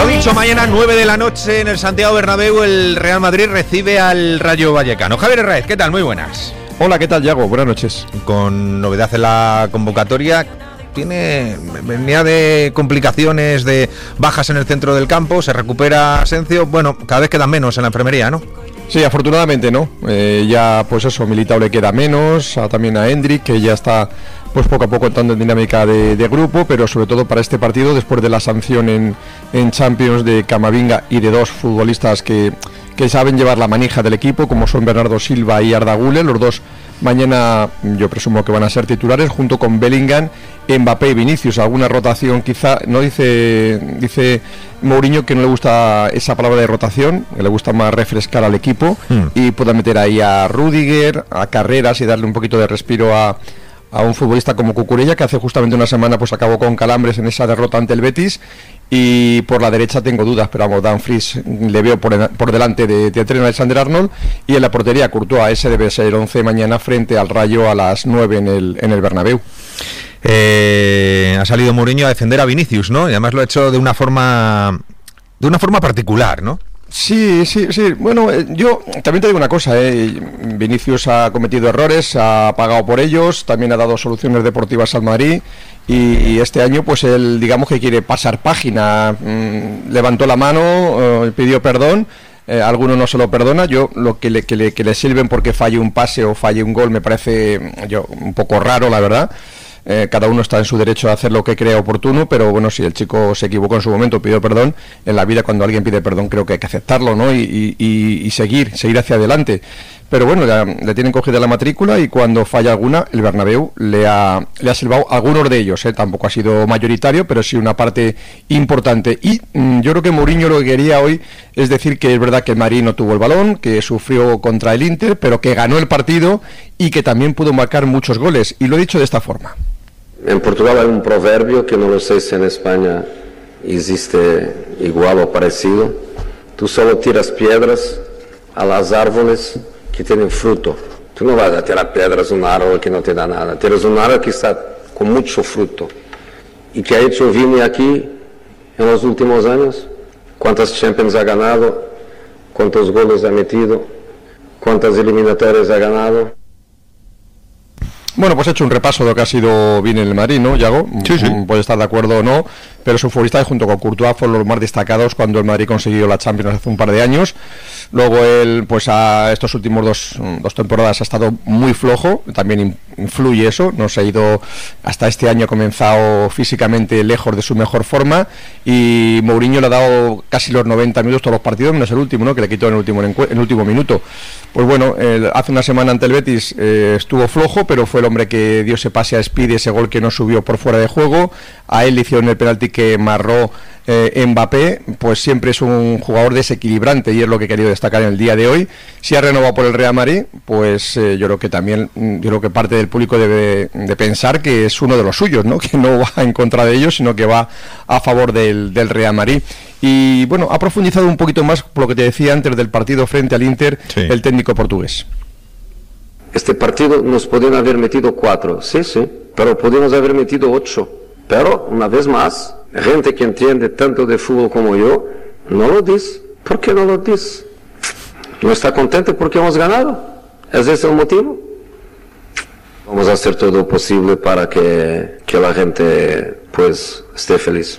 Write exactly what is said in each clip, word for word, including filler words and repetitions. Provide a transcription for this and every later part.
Lo dicho, mañana nueve de la noche en el Santiago Bernabéu el Real Madrid recibe al Rayo Vallecano. Javier Herráez, ¿qué tal? Muy buenas. Hola, ¿qué tal, Yago? Buenas noches. Con novedad en la convocatoria, tiene venía de complicaciones, de bajas en el centro del campo, se recupera Asencio, bueno, cada vez quedan menos en la enfermería, ¿no? Sí, afortunadamente no, eh, ya pues eso, Militao le queda menos, a, también a Hendrik, que ya está pues poco a poco entrando en dinámica de, de grupo, pero sobre todo para este partido, después de la sanción en, en Champions de Camavinga y de dos futbolistas que, que saben llevar la manija del equipo, como son Bernardo Silva y Arda Güler, los dos mañana yo presumo que van a ser titulares, junto con Bellingham, Mbappé y Vinicius. Alguna rotación quizá, no dice dice Mourinho que no le gusta esa palabra de rotación, que le gusta más refrescar al equipo, mm. y pueda meter ahí a Rüdiger, a Carreras y darle un poquito de respiro a a un futbolista como Cucurella, que hace justamente una semana pues acabó con calambres en esa derrota ante el Betis. Y por la derecha tengo dudas, pero vamos, Dumfries le veo por, por delante de, de Trent Alexander-Arnold, y en la portería Courtois. Ese debe ser once mañana frente al Rayo a las nueve en el, en el Bernabéu. Eh, ha salido Mourinho a defender a Vinicius, ¿no? Y además lo ha hecho de una forma de una forma particular, ¿no? Sí, sí, sí. Bueno, eh, yo también te digo una cosa, eh. Vinicius ha cometido errores, ha pagado por ellos, también ha dado soluciones deportivas al Madrid, y, y este año pues él, digamos que quiere pasar página, mmm, levantó la mano, eh, pidió perdón. Eh, alguno no se lo perdona. Yo lo que le, que le que le sirven porque falle un pase o falle un gol me parece yo un poco raro, la verdad. Eh, cada uno está en su derecho a hacer lo que crea oportuno, pero bueno, si el chico se equivocó en su momento, pidió perdón. En la vida, cuando alguien pide perdón, creo que hay que aceptarlo, ¿no? Y, y, y seguir, seguir hacia adelante. Pero bueno, le, le tienen cogida la matrícula, y cuando falla alguna, el Bernabéu le ha, le ha silbado algunos de ellos, ¿eh? Tampoco ha sido mayoritario, pero sí una parte importante. Y mmm, yo creo que Mourinho lo que quería hoy es decir que es verdad que el Madrid no tuvo el balón, que sufrió contra el Inter, pero que ganó el partido y que también pudo marcar muchos goles. Y lo he dicho de esta forma. En Portugal hay un proverbio que no lo sé si en España existe igual o parecido. Tú solo tiras piedras a las árboles que tienen fruto. Tú no vas a tirar piedras a un árbol que no te da nada. Tiras un árbol que está con mucho fruto. ¿Y qué ha hecho Vini aquí en los últimos años? ¿Cuántas Champions ha ganado? ¿Cuántos goles ha metido? ¿Cuántas eliminatorias ha ganado? Bueno, pues he hecho un repaso de lo que ha sido bien en el Madrid, ¿no, Yago? Sí, sí. Puede estar de acuerdo o no, pero su futbolista junto con Courtois fueron los más destacados cuando el Madrid consiguió la Champions hace un par de años. Luego él, pues a estos últimos dos, dos temporadas ha estado muy flojo, también influye eso, no se ha ido, hasta este año ha comenzado físicamente lejos de su mejor forma, y Mourinho le ha dado casi los noventa minutos todos los partidos, menos el último, ¿no?, que le quitó en el último, en el último minuto. Pues bueno, eh, hace una semana ante el Betis eh, estuvo flojo, pero fue el hombre que dio ese pase a Speedy, ese gol que no subió por fuera de juego. A él le hicieron el penalti que marró eh, Mbappé. Pues siempre es un jugador desequilibrante, y es lo que he querido destacar en el día de hoy. Si ha renovado por el Real Madrid, pues eh, yo creo que también, yo creo que parte del público debe de pensar que es uno de los suyos, ¿no?, que no va en contra de ellos, sino que va a favor del, del Real Madrid. Y bueno, ha profundizado un poquito más por lo que te decía antes del partido frente al Inter, sí, el técnico portugués. Este partido nos podían haber metido cuatro, sí, sí, pero podíamos haber metido ocho. Pero, una vez más, gente que entiende tanto de fútbol como yo, no lo dice. ¿Por qué no lo dice? ¿No está contento porque hemos ganado? ¿Es ese el motivo? Vamos a hacer todo lo posible para que, que la gente, pues, esté feliz.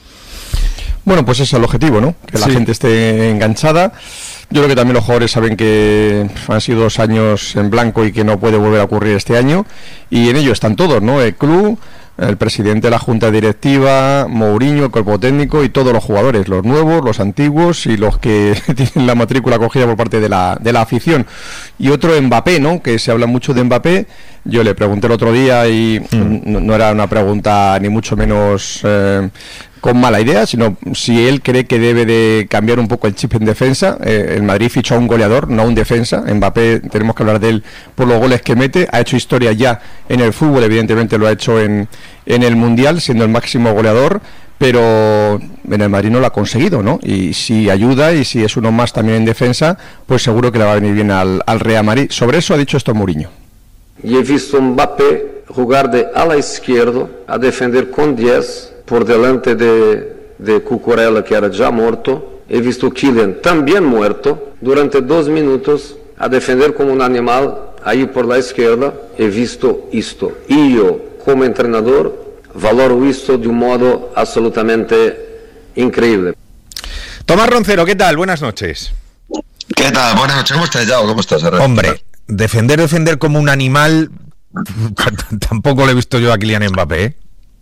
Bueno, pues ese es el objetivo, ¿no? Que la sí. gente esté enganchada. Yo creo que también los jugadores saben que han sido dos años en blanco y que no puede volver a ocurrir este año, y en ello están todos, ¿no? El club, el presidente de la junta directiva, Mourinho, el cuerpo técnico y todos los jugadores, los nuevos, los antiguos y los que tienen la matrícula cogida por parte de la de la afición. Y otro, Mbappé, ¿no?, que se habla mucho de Mbappé. Yo le pregunté el otro día y mm. no, no era una pregunta ni mucho menos eh, con mala idea, sino si él cree que debe de cambiar un poco el chip en defensa. Eh, el Madrid fichó a un goleador, no a un defensa. Mbappé, tenemos que hablar de él por los goles que mete. Ha hecho historia ya en el fútbol, evidentemente lo ha hecho en, en el Mundial, siendo el máximo goleador, pero en el Madrid no lo ha conseguido, ¿no? Y si ayuda y si es uno más también en defensa, pues seguro que le va a venir bien al, al Real Madrid. Sobre eso ha dicho esto Mourinho. Y he visto a Mbappé jugar de ala izquierdo a defender con diez por delante de, de Cucurella, que era ya muerto. He visto Kylian también muerto durante dos minutos a defender como un animal ahí por la izquierda. He visto esto y yo como entrenador valoro esto de un modo absolutamente increíble. Tomás Roncero, ¿qué tal? Buenas noches. ¿Qué tal? Buenas noches. ¿Cómo estás, Yao? ¿Cómo estás? Hombre, defender, defender como un animal tampoco lo he visto yo a Kylian Mbappé, ¿eh?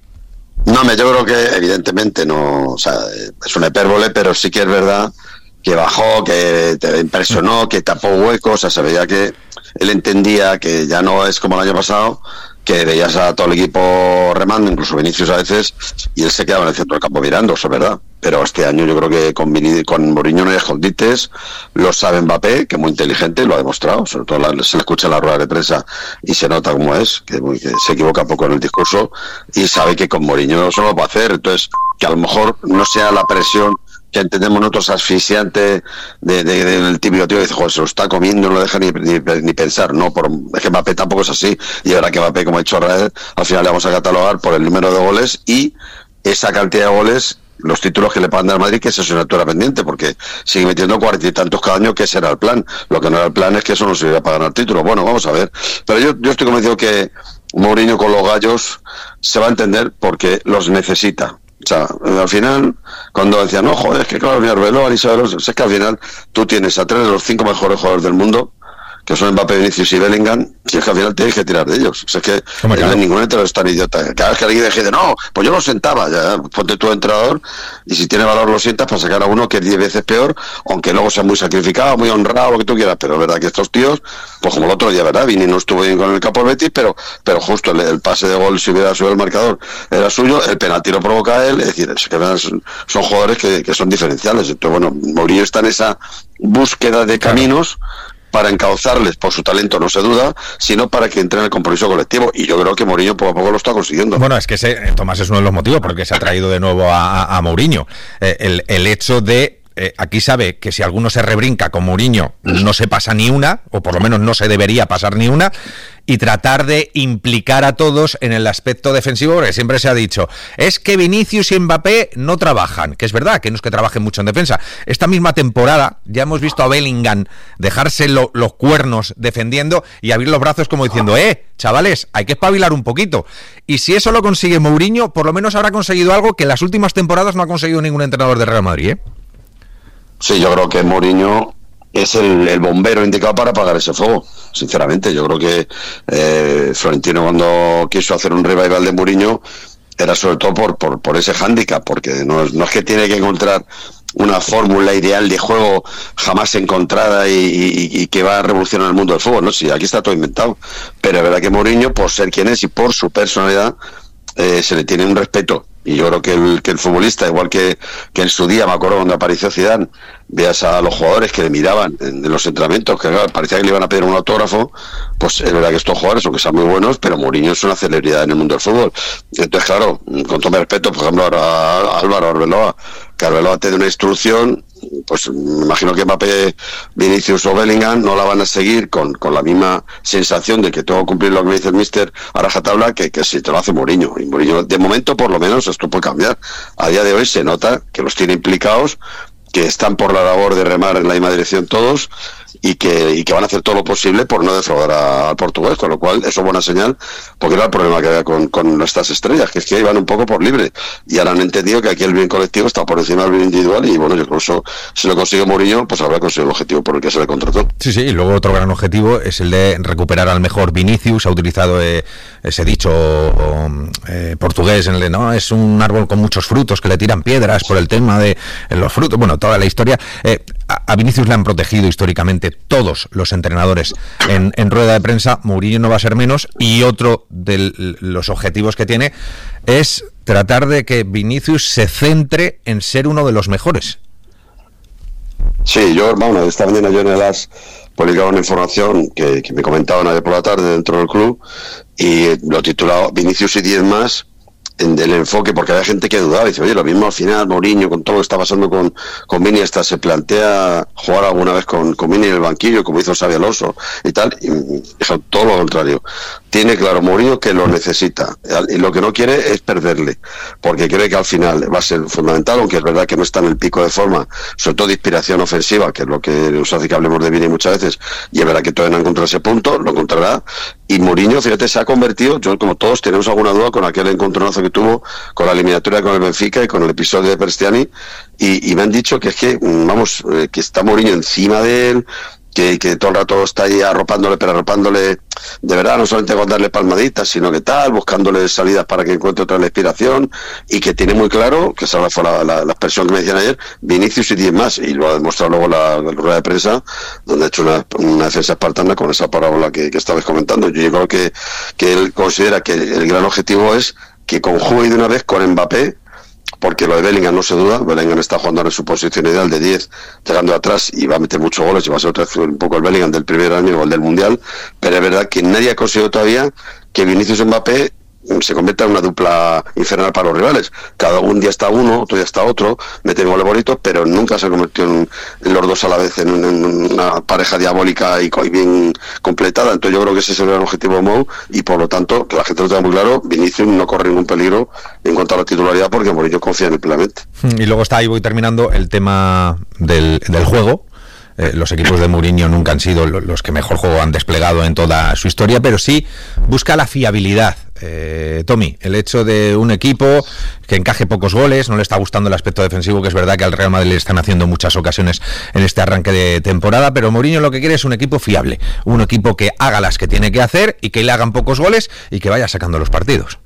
No, me yo creo que evidentemente no, o sea, es una hipérbole, pero sí que es verdad que bajó, que te impresionó, que tapó huecos, o sea, se veía que él entendía que ya no es como el año pasado, que veías a todo el equipo remando, incluso Vinicius a veces, y él se quedaba en el centro del campo mirando, eso es verdad. Pero este año yo creo que con, Vin- con Mourinho no hay escondites, lo sabe Mbappé, que es muy inteligente, lo ha demostrado, sobre todo la, se le escucha en la rueda de prensa y se nota cómo es, que, que se equivoca poco en el discurso, y sabe que con Mourinho eso lo va a hacer, entonces que a lo mejor no sea la presión que entendemos nosotros asfixiante de, de, de, del típico tío que dice, joder, se lo está comiendo, no lo deja ni, ni, ni pensar, no, por, es que Mbappé tampoco es así, y ahora que Mbappé, como ha dicho Raed, al final le vamos a catalogar por el número de goles y esa cantidad de goles, los títulos que le pagan al Madrid, que esa es una asignatura pendiente, porque sigue metiendo cuarenta y tantos cada año, que ese era el plan. Lo que no era el plan es que eso no se iba a pagar al título. Bueno, vamos a ver. Pero yo, yo estoy convencido que Mourinho con los gallos se va a entender porque los necesita. O sea, al final, cuando decían, no, joder, es que claro, ni Arbeloa, ni Sabelos, es que al final tú tienes a tres de los cinco mejores jugadores del mundo, que son Mbappé, Vinicius y Bellingham, y es que al final tienes que tirar de ellos. O sea, es que Hombre, claro. ningún entrenador es tan idiota. Cada vez que alguien deje de, no, pues yo lo sentaba, ya, ponte tu entrenador, y si tiene valor lo sientas para sacar a uno que es diez veces peor, aunque luego sea muy sacrificado, muy honrado, lo que tú quieras, pero es verdad que estos tíos, pues como el otro día, ¿verdad? Vini no estuvo bien con el campo del Betis, pero, pero justo el, el pase de gol, si hubiera subido el marcador, era suyo, el penalti lo provoca él, es decir, es que son, son jugadores que, que son diferenciales. Entonces, bueno, Mourinho está en esa búsqueda de caminos, claro, para encauzarles por su talento, no se duda, sino para que entren en el compromiso colectivo, y yo creo que Mourinho poco a poco lo está consiguiendo. Bueno, es que ese, Tomás, es uno de los motivos porque se ha traído de nuevo a, a, a Mourinho, eh, el, el hecho de eh, aquí sabe que si alguno se rebrinca con Mourinho no se pasa ni una, o por lo menos no se debería pasar ni una, y tratar de implicar a todos en el aspecto defensivo, porque siempre se ha dicho, es que Vinicius y Mbappé no trabajan, que es verdad, que no es que trabajen mucho en defensa. Esta misma temporada ya hemos visto a Bellingham dejarse lo, los cuernos defendiendo y abrir los brazos como diciendo, eh, chavales, hay que espabilar un poquito. Y si eso lo consigue Mourinho, por lo menos habrá conseguido algo que en las últimas temporadas no ha conseguido ningún entrenador de Real Madrid, ¿eh? Sí, yo creo que Mourinho es el, el bombero indicado para apagar ese fuego, sinceramente. Yo creo que eh, Florentino, cuando quiso hacer un revival de Mourinho, era sobre todo por, por, por ese hándicap, porque no es, no es que tiene que encontrar una fórmula ideal de juego jamás encontrada y, y, y que va a revolucionar el mundo del fútbol, ¿no? Sí, aquí está todo inventado, pero es verdad que Mourinho, por ser quien es y por su personalidad, eh, se le tiene un respeto. Y yo creo que el, que el futbolista, igual que, que en su día, me acuerdo cuando apareció Zidane, veas a los jugadores que le miraban en, en los entrenamientos, que claro, parecía que le iban a pedir un autógrafo, pues es verdad que estos jugadores, aunque sean muy buenos, pero Mourinho es una celebridad en el mundo del fútbol. Entonces, claro, con todo mi respeto, por ejemplo, a, a Álvaro Arbeloa, que Arbeloa te dé una instrucción, pues me imagino que Mbappé, Vinicius o Bellingham no la van a seguir con, con la misma sensación de que tengo que cumplir lo que me dice el míster a rajatabla que, que si te lo hace Mourinho. Y Mourinho, de momento, por lo menos, esto puede cambiar. A día de hoy se nota que los tiene implicados, que están por la labor de remar en la misma dirección todos, y que, y que van a hacer todo lo posible por no defraudar a, al portugués, con lo cual eso es buena señal, porque era el problema que había con, con estas estrellas, que es que iban un poco por libre, y ahora han entendido que aquí el bien colectivo está por encima del bien individual, y bueno, yo creo que eso, si lo consigue Mourinho, pues habrá conseguido el objetivo por el que se le contrató. Sí, sí, y luego otro gran objetivo es el de recuperar al mejor Vinicius. Ha utilizado eh, ese dicho eh, portugués, en el de, no, es un árbol con muchos frutos que le tiran piedras por el tema de los frutos, bueno, toda la historia. Eh, a, a Vinicius le han protegido históricamente todos los entrenadores en, en rueda de prensa. Mourinho no va a ser menos, y otro de los objetivos que tiene es tratar de que Vinicius se centre en ser uno de los mejores. Sí, yo, bueno, esta mañana yo en el As publicaba una información que, que me comentaban ayer por la tarde dentro del club, y lo titulado Vinicius y diez más, en el enfoque, porque había gente que dudaba y dice, oye, lo mismo al final Mourinho, con todo lo que está pasando con, con Vini, hasta se plantea jugar alguna vez con, con Vini en el banquillo, como hizo Xabi Alonso y tal, y dijo todo lo contrario. tiene claro Mourinho que lo necesita, y lo que no quiere es perderle, porque cree que al final va a ser fundamental, aunque es verdad que no está en el pico de forma, sobre todo de inspiración ofensiva, que es lo que nos hace que hablemos de Vini muchas veces, y es verdad que todavía no ha encontrado ese punto, lo encontrará, y Mourinho, fíjate, se ha convertido, yo como todos tenemos alguna duda con aquel encontronazo que tuvo con la eliminatoria con el Benfica y con el episodio de Perstiani, y, y me han dicho que es que, vamos, eh, que está Mourinho encima de él, Que, que todo el rato está ahí arropándole, pero arropándole de verdad, no solamente con darle palmaditas, sino que tal, buscándole salidas para que encuentre otra inspiración, y que tiene muy claro, que esa fue la, la, la expresión que me decían ayer, Vinicius y diez más, y lo ha demostrado luego la, la rueda de prensa, donde ha hecho una, una defensa espartana con esa parábola que, que estabais comentando. Yo creo que, que él considera que el gran objetivo es que conjugue de una vez con Mbappé, porque lo de Bellingham no se duda, Bellingham está jugando en su posición ideal de diez, llegando atrás y va a meter muchos goles y va a ser otra vez un poco el Bellingham del primer año o el del Mundial, pero es verdad que nadie ha conseguido todavía que Vinicius y Mbappé se convierta en una dupla infernal para los rivales. Cada un día está uno, otro día está otro, meten goles bonitos, pero nunca se ha convertido en, en los dos a la vez en, en una pareja diabólica y, y bien completada. Entonces yo creo que ese es el gran objetivo de Mou, y por lo tanto, que la gente lo tenga muy claro, Vinicius no corre ningún peligro en cuanto a la titularidad, porque Mourinho confía en él plenamente. Y luego está, ahí voy terminando, el tema del, del juego. Eh, los equipos de Mourinho nunca han sido los que mejor juego han desplegado en toda su historia, pero sí busca la fiabilidad. Eh, Tommy, el hecho de un equipo que encaje pocos goles, no le está gustando el aspecto defensivo, que es verdad que al Real Madrid le están haciendo muchas ocasiones en este arranque de temporada, pero Mourinho lo que quiere es un equipo fiable, un equipo que haga las que tiene que hacer y que le hagan pocos goles y que vaya sacando los partidos.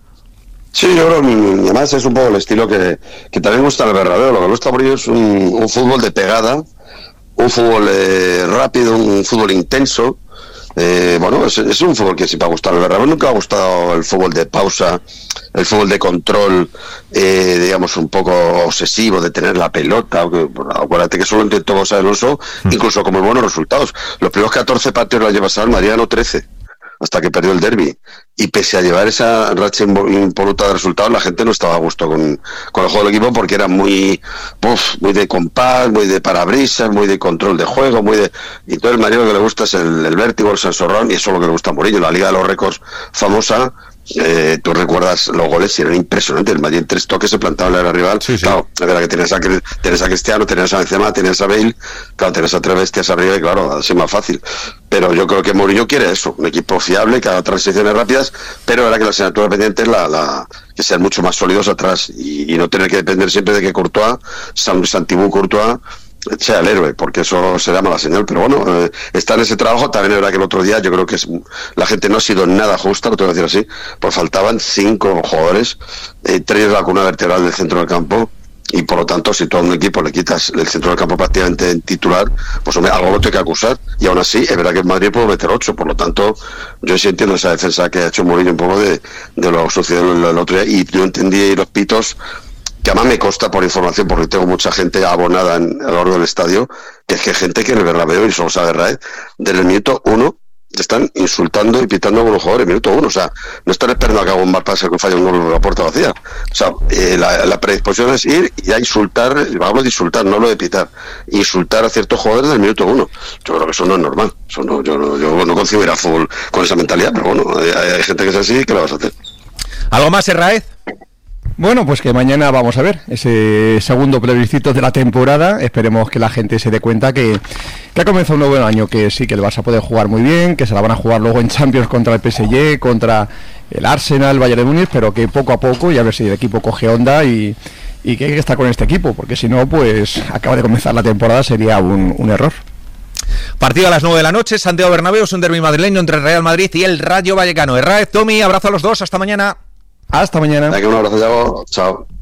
Sí, yo creo que además es un poco el estilo que, que también gusta el Bernabéu. Lo que gusta Mourinho es un, un fútbol de pegada, un fútbol eh, rápido, un fútbol intenso. Eh, bueno, es, es un fútbol que sí va a gustar. El Bernabéu nunca ha gustado el fútbol de pausa, el fútbol de control, eh, digamos, un poco obsesivo de tener la pelota. Acuérdate que solo intentó José Alonso, mm. incluso con muy buenos resultados. Los primeros catorce partidos la lleva San Mariano, trece, hasta que perdió el derbi. Y pese a llevar esa racha impoluta de resultados, la gente no estaba a gusto con, con el juego del equipo, porque era muy uf, muy de compás, muy de parabrisas, muy de control de juego, muy de... Y todo el Madrid lo que le gusta es el, el vértigo, el sensorrón, y eso es lo que le gusta a Mourinho. La Liga de los Récords famosa, eh, tú recuerdas los goles y eran impresionantes. El Madrid en tres toques se plantaba en el rival. Sí, sí. Claro, la verdad que tienes a, tienes a Cristiano, tienes a Benzema, tienes a Bale, claro, tienes a tres bestias arriba y claro, así más fácil. Pero yo creo que Mourinho quiere eso, un equipo fiable, que haga transiciones rápidas, pero era que la asignatura pendiente es la, la, que sean mucho más sólidos atrás y, y no tener que depender siempre de que Courtois, Santibú Courtois, sea el héroe, porque eso será mala señal. Pero bueno, eh, está en ese trabajo. También es verdad que el otro día yo creo que es, la gente no ha sido nada justa, lo tengo que decir así, pues faltaban cinco jugadores, eh, tres de la columna vertebral del centro del campo, y por lo tanto si tú a un equipo le quitas el centro del campo prácticamente en titular, pues hombre, algo lo tiene que acusar, y aún así es verdad que en Madrid puede meter ocho. Por lo tanto yo sí entiendo esa defensa que ha hecho Mourinho un poco de, de lo sucedido el, el otro día, y yo entendí los pitos, que además me consta por información, porque tengo mucha gente abonada en, a lo largo del estadio, que es que gente que en el Bernabéu, y solo sabe Raed, desde el minuto uno están insultando y pitando a algunos jugadores, minuto uno. O sea, no están esperando a que haga un mal pase que falla un gol en la puerta vacía. O sea, eh, la, la predisposición es ir y a insultar, hablo de insultar, no hablo de pitar, insultar a ciertos jugadores del minuto uno. Yo creo que eso no es normal. Eso no, yo, no, yo no concibo ir a fútbol con esa mentalidad, pero bueno, hay, hay gente que es así, ¿qué le vas a hacer? ¿Algo más, Raed? Bueno, pues que mañana vamos a ver ese segundo plebiscito de la temporada. Esperemos que la gente se dé cuenta que, que ha comenzado un nuevo año, que sí, que el Barça puede jugar muy bien, que se la van a jugar luego en Champions contra el P S G, contra el Arsenal, el Bayern de Múnich, pero que poco a poco, y a ver si el equipo coge onda y, y que hay que estar con este equipo, porque si no, pues acaba de comenzar la temporada, sería un, un error. Partido a las nueve de la noche, Santiago Bernabéu, es un derbi madrileño entre el Real Madrid y el Rayo Vallecano. Raed, Tommy, abrazo a los dos, hasta mañana. Hasta mañana. Un abrazo, Thiago. Chao.